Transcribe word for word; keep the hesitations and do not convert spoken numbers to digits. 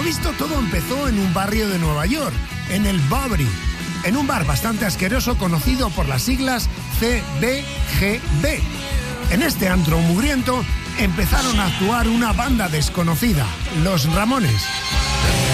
visto, todo empezó en un barrio de Nueva York, en el Bowery, en un bar bastante asqueroso conocido por las siglas C B G B. En este antro mugriento empezaron a actuar una banda desconocida, Los Ramones.